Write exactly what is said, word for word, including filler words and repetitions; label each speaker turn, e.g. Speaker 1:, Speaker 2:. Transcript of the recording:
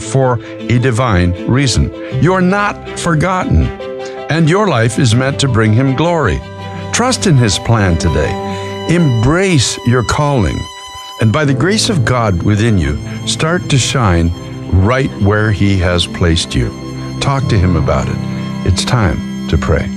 Speaker 1: for a divine reason. You're not forgotten, and your life is meant to bring Him glory. Trust in His plan today. Embrace your calling, and by the grace of God within you, start to shine right where He has placed you. Talk to Him about it. It's time to pray.